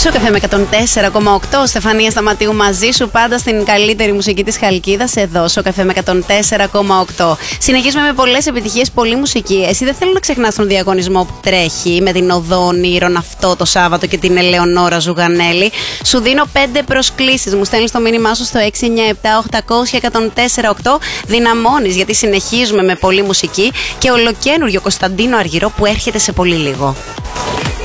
Καφέ με 104,8. Στεφανία Σταματίου μαζί σου, πάντα στην καλύτερη μουσική της Χαλκίδας. Εδώ, στο Καφέ με 104,8. Συνεχίζουμε με πολλές επιτυχίες, πολλή μουσική. Εσύ δεν θέλω να ξεχνάς τον διαγωνισμό που τρέχει με την Οδόνη Ροναυτό το Σάββατο και την Ελεονόρα Ζουγανέλη. Σου δίνω 5 προσκλήσεις. Μου στέλνεις το μήνυμά σου στο 697-800-1048. Δυναμώνεις, γιατί συνεχίζουμε με πολλή μουσική και ολοκένουργιο Κωνσταντίνο Αργυρό που έρχεται σε πολύ λίγο.